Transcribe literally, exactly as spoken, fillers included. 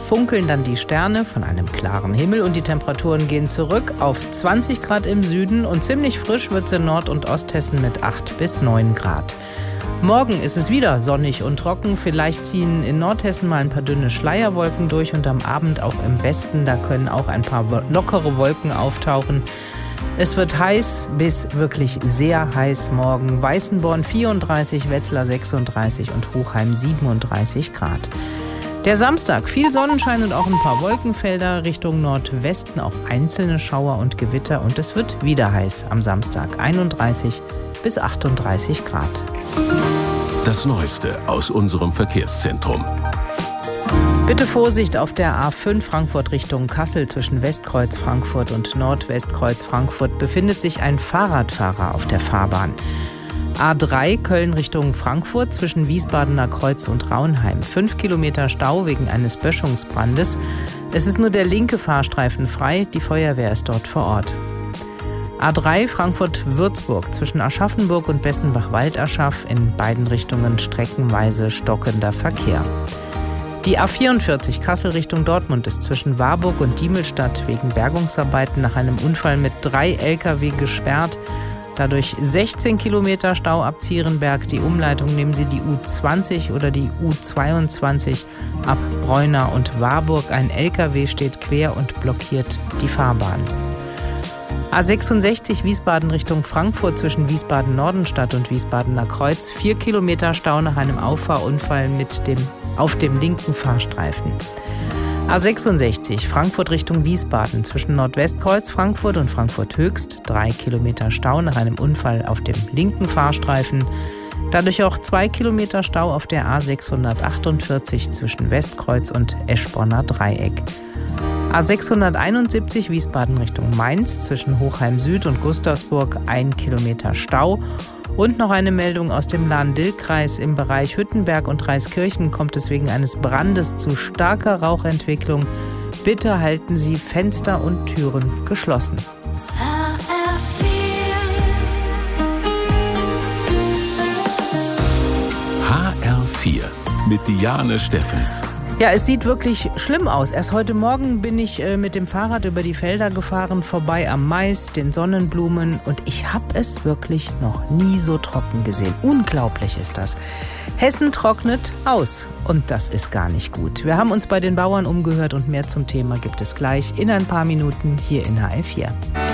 funkeln dann die Sterne von einem klaren Himmel und die Temperaturen gehen zurück auf zwanzig Grad im Süden und ziemlich frisch wird es in Nord- und Osthessen mit acht bis neun Grad. Morgen ist es wieder sonnig und trocken. Vielleicht ziehen in Nordhessen mal ein paar dünne Schleierwolken durch und am Abend auch im Westen, da können auch ein paar lockere Wolken auftauchen. Es wird heiß bis wirklich sehr heiß morgen. Weißenborn vierunddreißig, Wetzlar sechsunddreißig und Hochheim siebenunddreißig Grad. Der Samstag, viel Sonnenschein und auch ein paar Wolkenfelder, Richtung Nordwesten auch einzelne Schauer und Gewitter und es wird wieder heiß am Samstag, einunddreißig bis achtunddreißig Grad. Das Neueste aus unserem Verkehrszentrum. Bitte Vorsicht auf der A fünf Frankfurt Richtung Kassel zwischen Westkreuz Frankfurt und Nordwestkreuz Frankfurt befindet sich ein Fahrradfahrer auf der Fahrbahn. A drei Köln Richtung Frankfurt zwischen Wiesbadener Kreuz und Raunheim. Fünf Kilometer Stau wegen eines Böschungsbrandes. Es ist nur der linke Fahrstreifen frei. Die Feuerwehr ist dort vor Ort. A drei Frankfurt-Würzburg zwischen Aschaffenburg und Bessenbach-Walderschaff. In beiden Richtungen streckenweise stockender Verkehr. Die A vierundvierzig Kassel Richtung Dortmund ist zwischen Warburg und Diemelstadt wegen Bergungsarbeiten nach einem Unfall mit drei L K W gesperrt. Dadurch sechzehn Kilometer Stau ab Zierenberg. Die Umleitung nehmen Sie die U zwanzig oder die U zweiundzwanzig ab Breuna und Warburg. Ein L K W steht quer und blockiert die Fahrbahn. A sechsundsechzig Wiesbaden Richtung Frankfurt zwischen Wiesbaden-Nordenstadt und Wiesbadener Kreuz. Vier Kilometer Stau nach einem Auffahrunfall mit dem, auf dem linken Fahrstreifen. A sechsundsechzig Frankfurt Richtung Wiesbaden zwischen Nordwestkreuz Frankfurt und Frankfurt Höchst. Drei Kilometer Stau nach einem Unfall auf dem linken Fahrstreifen. Dadurch auch zwei Kilometer Stau auf der A sechshundertachtundvierzig zwischen Westkreuz und Eschborner Dreieck. A sechshunderteinundsiebzig Wiesbaden Richtung Mainz zwischen Hochheim Süd und Gustavsburg. Ein Kilometer Stau. Und noch eine Meldung aus dem Lahn-Dill-Kreis. Im Bereich Hüttenberg und Dreiskirchen kommt es wegen eines Brandes zu starker Rauchentwicklung. Bitte halten Sie Fenster und Türen geschlossen. H R vier mit Diane Steffens. Ja, es sieht wirklich schlimm aus. Erst heute Morgen bin ich äh, mit dem Fahrrad über die Felder gefahren, vorbei am Mais, den Sonnenblumen und ich habe es wirklich noch nie so trocken gesehen. Unglaublich ist das. Hessen trocknet aus und das ist gar nicht gut. Wir haben uns bei den Bauern umgehört und mehr zum Thema gibt es gleich in ein paar Minuten hier in H R vier.